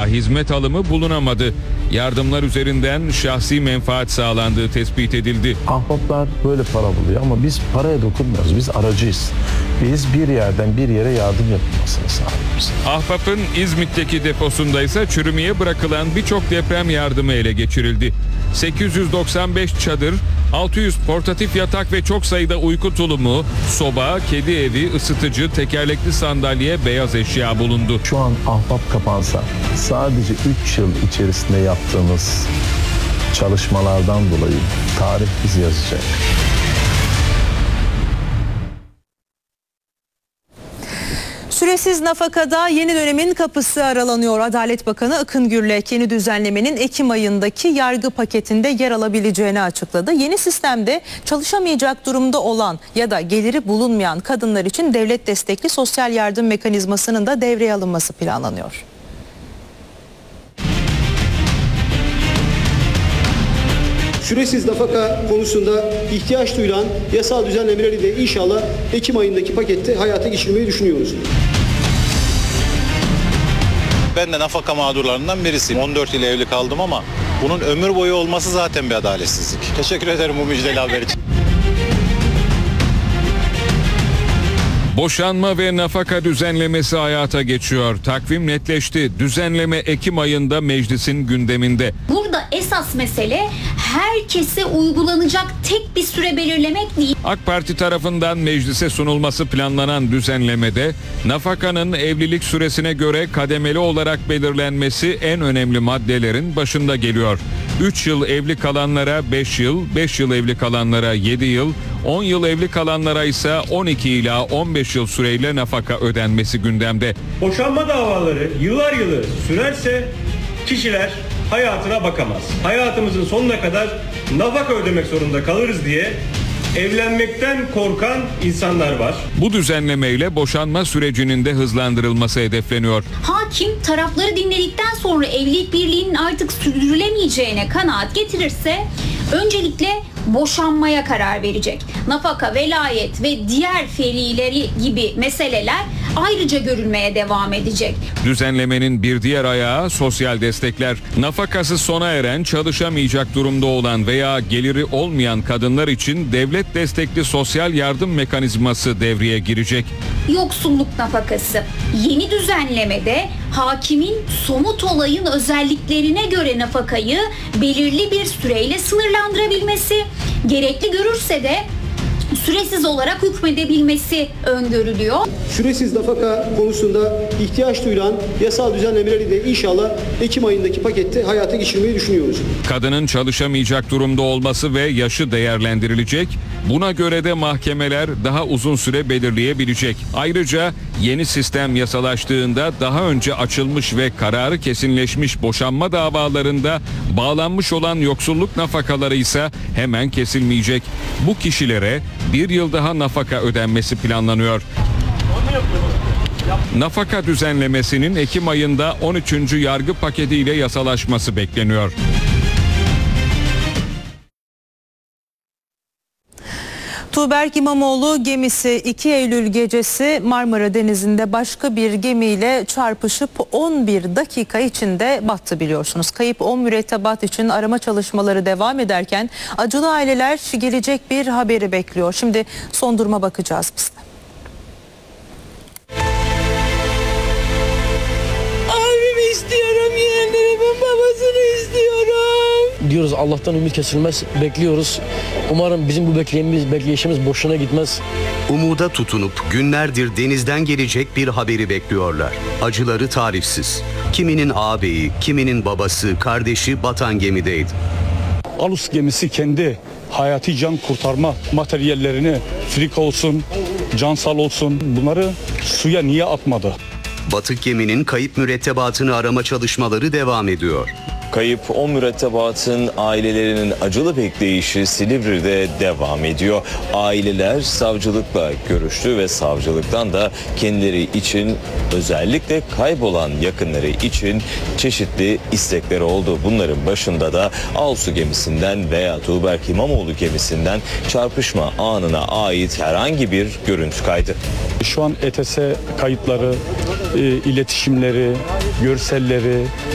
veya hizmet alımı bulunamadı. Yardımlar üzerinden şahsi menfaat sağlandığı tespit edildi. Ahbaplar böyle para buluyor ama biz paraya dokunmuyoruz. Biz aracıyız. Biz bir yerden bir yere yardım yapılmasını sağlıyoruz. Ahbap'ın İzmit'teki deposunda ise çürümeye bırakılan birçok deprem yardımı ele geçirildi. 895 çadır, 600 portatif yatak ve çok sayıda uyku tulumu, soba, kedi evi, ısıtıcı, tekerlekli sandalye, beyaz eşya bulundu. Şu an Ahbap kapansa sadece 3 yıl içerisinde yaptığımız çalışmalardan dolayı tarih bizi yazacak. Süresiz nafakada yeni dönemin kapısı aralanıyor. Adalet Bakanı Akın Gürlek yeni düzenlemenin Ekim ayındaki yargı paketinde yer alabileceğini açıkladı. Yeni sistemde çalışamayacak durumda olan ya da geliri bulunmayan kadınlar için devlet destekli sosyal yardım mekanizmasının da devreye alınması planlanıyor. Süresiz nafaka konusunda ihtiyaç duyulan yasal düzenlemeleri de inşallah Ekim ayındaki pakette hayata geçirmeyi düşünüyoruz. Ben de nafaka mağdurlarından birisiyim. 14 yıl evli kaldım ama bunun ömür boyu olması zaten bir adaletsizlik. Teşekkür ederim bu müjdeli haber için. Boşanma ve nafaka düzenlemesi hayata geçiyor. Takvim netleşti. Düzenleme Ekim ayında meclisin gündeminde. Burada esas mesele herkese uygulanacak tek bir süre belirlemek değil. AK Parti tarafından meclise sunulması planlanan düzenlemede nafakanın evlilik süresine göre kademeli olarak belirlenmesi en önemli maddelerin başında geliyor. 3 yıl evli kalanlara 5 yıl, 5 yıl evli kalanlara 7 yıl, 10 yıl evli kalanlara ise 12 ila 15 yıl süreyle nafaka ödenmesi gündemde. Boşanma davaları yıllar yılı sürerse kişiler hayatına bakamaz. Hayatımızın sonuna kadar nafaka ödemek zorunda kalırız diye evlenmekten korkan insanlar var. Bu düzenlemeyle boşanma sürecinin de hızlandırılması hedefleniyor. Hakim tarafları dinledikten sonra evlilik birliğinin artık sürdürülemeyeceğine kanaat getirirse öncelikle boşanmaya karar verecek. Nafaka, velayet ve diğer ferileri gibi meseleler ayrıca görülmeye devam edecek. Düzenlemenin bir diğer ayağı sosyal destekler. Nafakası sona eren, çalışamayacak durumda olan veya geliri olmayan kadınlar için devlet destekli sosyal yardım mekanizması devreye girecek. Yoksulluk nafakası. Yeni düzenlemede hakimin somut olayın özelliklerine göre nafakayı belirli bir süreyle sınırlandırabilmesi, gerekli görürse de süresiz olarak hükmedebilmesi öngörülüyor. Süresiz nafaka konusunda ihtiyaç duyulan yasal düzenlemeleri de inşallah Ekim ayındaki pakette hayata geçirmeyi düşünüyoruz. Kadının çalışamayacak durumda olması ve yaşı değerlendirilecek. Buna göre de mahkemeler daha uzun süre belirleyebilecek. Ayrıca yeni sistem yasalaştığında daha önce açılmış ve kararı kesinleşmiş boşanma davalarında bağlanmış olan yoksulluk nafakaları ise hemen kesilmeyecek. Bu kişilere bir yıl daha nafaka ödenmesi planlanıyor. Nafaka düzenlemesinin Ekim ayında 13. yargı paketiyle yasalaşması bekleniyor. Tuğberk İmamoğlu gemisi 2 Eylül gecesi Marmara Denizi'nde başka bir gemiyle çarpışıp 11 dakika içinde battı biliyorsunuz. Kayıp 10 mürettebat için arama çalışmaları devam ederken acılı aileler gelecek bir haberi bekliyor. Şimdi son duruma bakacağız biz de. Abimi istiyorum, yeğenlerimin babasını istiyorum. Diyoruz Allah'tan ümit kesilmez, bekliyoruz. Umarım bizim bu bekleyişimiz boşuna gitmez. Umuda tutunup günlerdir denizden gelecek bir haberi bekliyorlar. Acıları tarifsiz. Kiminin ağabeyi, kiminin babası, kardeşi batan gemideydi. Alus gemisi kendi hayati can kurtarma materyallerini, frik olsun, cansal olsun, bunları suya niye atmadı? Batık geminin kayıp mürettebatını arama çalışmaları devam ediyor. Kayıp 10 mürettebatın ailelerinin acılı bekleyişi Silivri'de devam ediyor. Aileler savcılıkla görüştü ve savcılıktan da kendileri için, özellikle kaybolan yakınları için çeşitli istekleri oldu. Bunların başında da Alsu gemisinden veya Tuğberk İmamoğlu gemisinden çarpışma anına ait herhangi bir görüntü kaydı. Şu an ETS kayıtları, iletişimleri, görselleri,